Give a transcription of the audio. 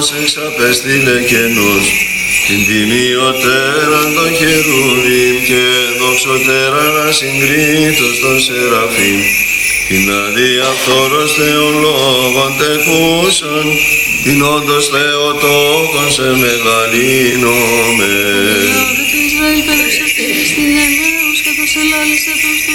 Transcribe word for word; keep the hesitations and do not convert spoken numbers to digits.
εξαπέστειλε καινούς, την τιμιωτέραν των χερούβιμ και δοξωτέραν ασυγκρίτως των σεραφείμ, την αδιαφθόρος θεολόγων τεκούσαν, την όντως Θεοτόκον σε μεγαλύνομεν.